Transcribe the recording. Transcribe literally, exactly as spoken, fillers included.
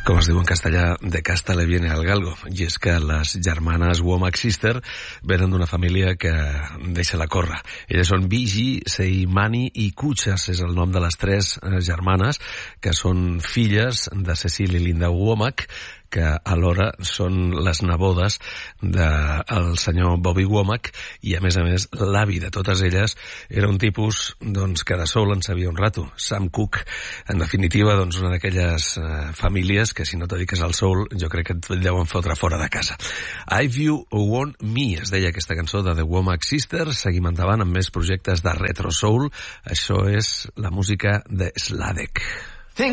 Com es diu en castellà, de casta le viene al galgo, i és que les germanes Womack Sister venen d'una família que deixa la córrer. Elles són Vigi, Seimani i Kuchas, és el nom de les tres germanes, que són filles de Cecil i Linda Womack, que alhora són les nebodes del senyor Bobby Womack, i a més a més l'avi de totes elles era un tipus doncs, que de sol en sabia un rato, Sam Cooke. En definitiva, doncs, una d'aquelles eh, famílies que si no te dediques al soul jo crec que et deuen fotre fora de casa. If You Want Me es deia aquesta cançó de The Womack Sisters. Seguim endavant amb més projectes de retro soul. Això és la música de Sladek.